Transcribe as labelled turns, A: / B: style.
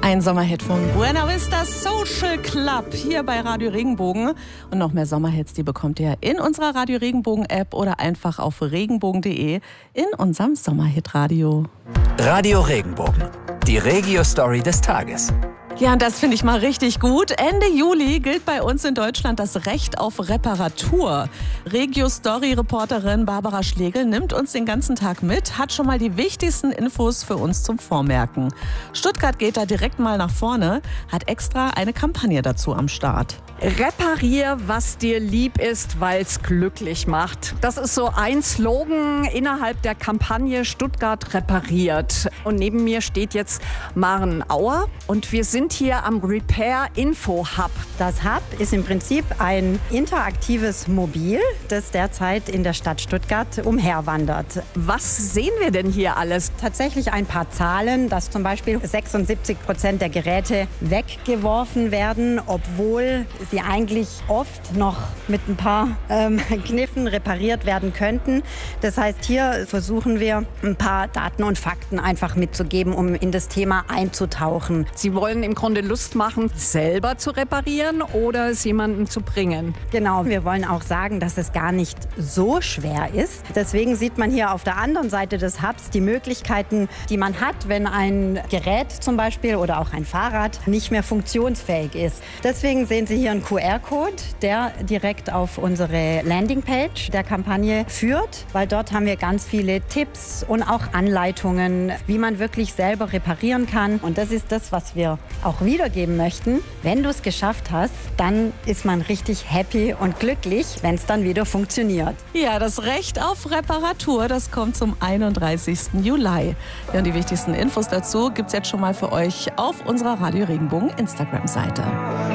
A: Ein Sommerhit von Buena Vista Social Club hier bei Radio Regenbogen. Und noch mehr Sommerhits, die bekommt ihr in unserer Radio Regenbogen App oder einfach auf regenbogen.de in unserem Sommerhit-Radio.
B: Radio Regenbogen, die Regio-Story des Tages.
A: Ja, und das finde ich mal richtig gut. Ende Juli gilt bei uns in Deutschland das Recht auf Reparatur. Regio-Story-Reporterin Barbara Schlegel nimmt uns den ganzen Tag mit, hat schon mal die wichtigsten Infos für uns zum Vormerken. Stuttgart geht da direkt mal nach vorne, hat extra eine Kampagne dazu am Start.
C: Reparier, was dir lieb ist, weil's glücklich macht. Das ist so ein Slogan innerhalb der Kampagne Stuttgart repariert. Und neben mir steht jetzt Maren Auer und wir sind hier am Repair Info Hub.
D: Das Hub ist im Prinzip ein interaktives Mobil, das derzeit in der Stadt Stuttgart umherwandert.
C: Was sehen wir denn hier alles?
D: Tatsächlich ein paar Zahlen, dass zum Beispiel 76% der Geräte weggeworfen werden, obwohl sie eigentlich oft noch mit ein paar Kniffen repariert werden könnten. Das heißt, hier versuchen wir ein paar Daten und Fakten einfach mitzugeben, um in das Thema einzutauchen.
C: Sie wollen im Grunde Lust machen, selber zu reparieren oder es jemandem zu bringen.
D: Genau, wir wollen auch sagen, dass es gar nicht so schwer ist. Deswegen sieht man hier auf der anderen Seite des Hubs die Möglichkeiten, die man hat, wenn ein Gerät zum Beispiel oder auch ein Fahrrad nicht mehr funktionsfähig ist. Deswegen sehen Sie hier einen QR-Code, der direkt auf unsere Landingpage der Kampagne führt, weil dort haben wir ganz viele Tipps und auch Anleitungen, wie man wirklich selber reparieren kann. Und das ist das, was wir auch wiedergeben möchten. Wenn du es geschafft hast, dann ist man richtig happy und glücklich, wenn es dann wieder funktioniert.
A: Ja, das Recht auf Reparatur, das kommt zum 31. Juli. Ja, und die wichtigsten Infos dazu gibt's jetzt schon mal für euch auf unserer Radio Regenbogen Instagram-Seite.